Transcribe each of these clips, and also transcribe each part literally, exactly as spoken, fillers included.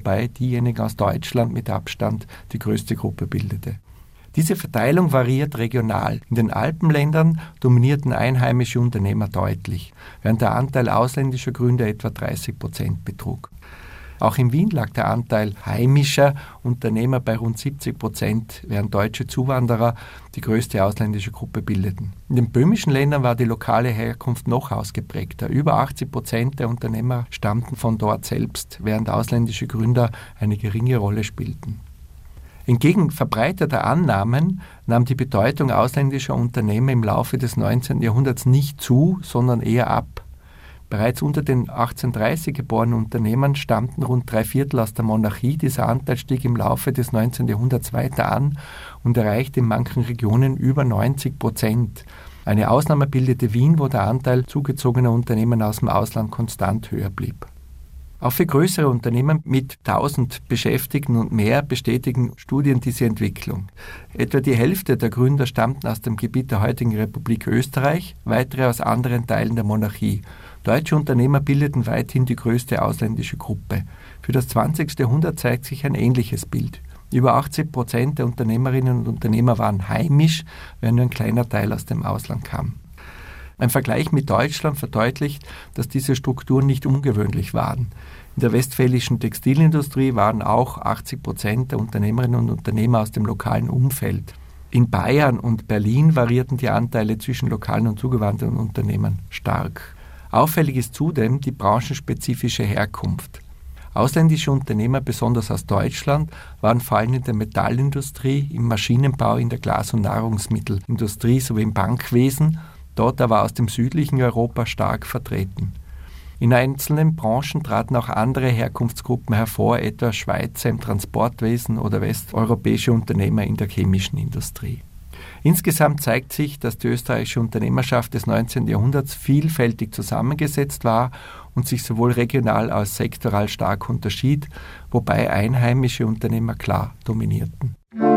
wobei diejenige aus Deutschland mit Abstand die größte Gruppe bildete. Diese Verteilung variiert regional. In den Alpenländern dominierten einheimische Unternehmer deutlich, während der Anteil ausländischer Gründer etwa dreißig Prozent betrug. Auch in Wien lag der Anteil heimischer Unternehmer bei rund siebzig Prozent, während deutsche Zuwanderer die größte ausländische Gruppe bildeten. In den böhmischen Ländern war die lokale Herkunft noch ausgeprägter. Über achtzig Prozent der Unternehmer stammten von dort selbst, während ausländische Gründer eine geringe Rolle spielten. Entgegen verbreiteter Annahmen nahm die Bedeutung ausländischer Unternehmer im Laufe des neunzehnten Jahrhunderts nicht zu, sondern eher ab. Bereits unter den achtzehnhundertdreißig geborenen Unternehmern stammten rund drei Viertel aus der Monarchie. Dieser Anteil stieg im Laufe des neunzehnten Jahrhunderts weiter an und erreichte in manchen Regionen über neunzig Prozent. Eine Ausnahme bildete Wien, wo der Anteil zugezogener Unternehmen aus dem Ausland konstant höher blieb. Auch für größere Unternehmen mit tausend Beschäftigten und mehr bestätigen Studien diese Entwicklung. Etwa die Hälfte der Gründer stammten aus dem Gebiet der heutigen Republik Österreich, weitere aus anderen Teilen der Monarchie. Deutsche Unternehmer bildeten weithin die größte ausländische Gruppe. Für das zwanzigste Jahrhundert zeigt sich ein ähnliches Bild. Über achtzig Prozent der Unternehmerinnen und Unternehmer waren heimisch, während nur ein kleiner Teil aus dem Ausland kam. Ein Vergleich mit Deutschland verdeutlicht, dass diese Strukturen nicht ungewöhnlich waren. In der westfälischen Textilindustrie waren auch achtzig Prozent der Unternehmerinnen und Unternehmer aus dem lokalen Umfeld. In Bayern und Berlin variierten die Anteile zwischen lokalen und zugewanderten Unternehmen stark. Auffällig ist zudem die branchenspezifische Herkunft. Ausländische Unternehmer, besonders aus Deutschland, waren vor allem in der Metallindustrie, im Maschinenbau, in der Glas- und Nahrungsmittelindustrie sowie im Bankwesen, dort aber aus dem südlichen Europa stark vertreten. In einzelnen Branchen traten auch andere Herkunftsgruppen hervor, etwa Schweizer im Transportwesen oder westeuropäische Unternehmer in der chemischen Industrie. Insgesamt zeigt sich, dass die österreichische Unternehmerschaft des neunzehnten Jahrhunderts vielfältig zusammengesetzt war und sich sowohl regional als sektoral stark unterschied, wobei einheimische Unternehmer klar dominierten.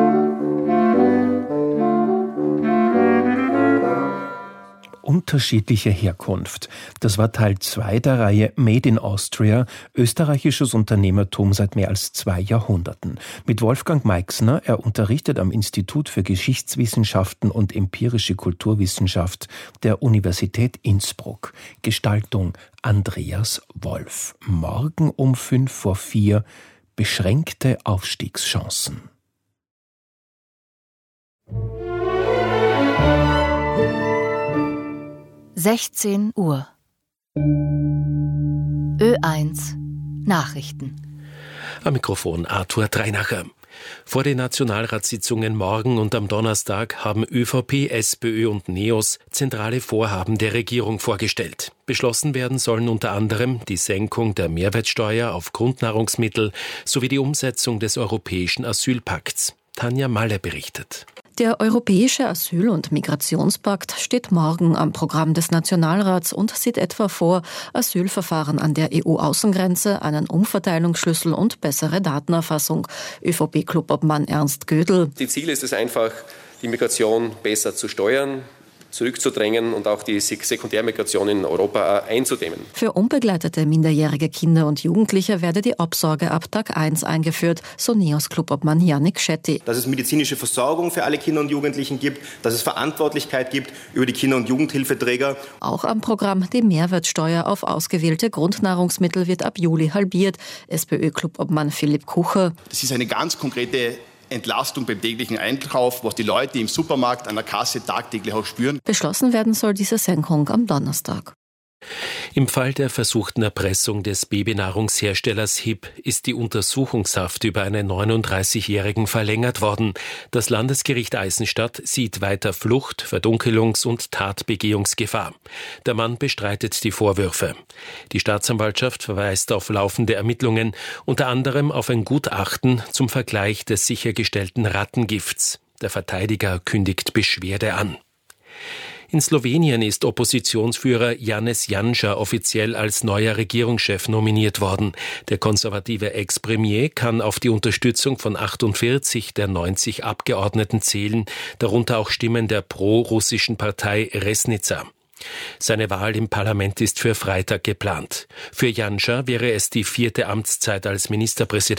Unterschiedliche Herkunft. Das war Teil zwei der Reihe Made in Austria, österreichisches Unternehmertum seit mehr als zwei Jahrhunderten. Mit Wolfgang Meixner, er unterrichtet am Institut für Geschichtswissenschaften und empirische Kulturwissenschaft der Universität Innsbruck. Gestaltung Andreas Wolf. Morgen um fünf vor vier beschränkte Aufstiegschancen. sechzehn Uhr. Ö eins Nachrichten. Am Mikrofon Arthur Dreinacher. Vor den Nationalratssitzungen morgen und am Donnerstag haben ÖVP, SPÖ und NEOS zentrale Vorhaben der Regierung vorgestellt. Beschlossen werden sollen unter anderem die Senkung der Mehrwertsteuer auf Grundnahrungsmittel sowie die Umsetzung des Europäischen Asylpakts. Tanja Malle berichtet. Der Europäische Asyl- und Migrationspakt steht morgen am Programm des Nationalrats und sieht etwa vor, Asylverfahren an der E U-Außengrenze, einen Umverteilungsschlüssel und bessere Datenerfassung. ÖVP-Clubobmann Ernst Gödel. Die Ziel ist es einfach, die Migration besser zu steuern, zurückzudrängen und auch die Sekundärmigration in Europa einzudämmen. Für unbegleitete minderjährige Kinder und Jugendliche werde die Obsorge ab Tag eins eingeführt, so NEOS-Clubobmann Yannick Schetti. Dass es medizinische Versorgung für alle Kinder und Jugendlichen gibt, dass es Verantwortlichkeit gibt über die Kinder- und Jugendhilfeträger. Auch am Programm die Mehrwertsteuer auf ausgewählte Grundnahrungsmittel wird ab Juli halbiert. SPÖ-Clubobmann Philipp Kucher. Das ist eine ganz konkrete Entlastung beim täglichen Einkauf, was die Leute im Supermarkt an der Kasse tagtäglich auch spüren. Beschlossen werden soll diese Senkung am Donnerstag. Im Fall der versuchten Erpressung des Babynahrungsherstellers H I P ist die Untersuchungshaft über einen neununddreißigjährigen verlängert worden. Das Landesgericht Eisenstadt sieht weiter Flucht, Verdunkelungs- und Tatbegehungsgefahr. Der Mann bestreitet die Vorwürfe. Die Staatsanwaltschaft verweist auf laufende Ermittlungen, unter anderem auf ein Gutachten zum Vergleich des sichergestellten Rattengifts. Der Verteidiger kündigt Beschwerde an. In Slowenien ist Oppositionsführer Janez Janša offiziell als neuer Regierungschef nominiert worden. Der konservative Ex-Premier kann auf die Unterstützung von achtundvierzig der neunzig Abgeordneten zählen, darunter auch Stimmen der pro-russischen Partei Resnica. Seine Wahl im Parlament ist für Freitag geplant. Für Janša wäre es die vierte Amtszeit als Ministerpräsident.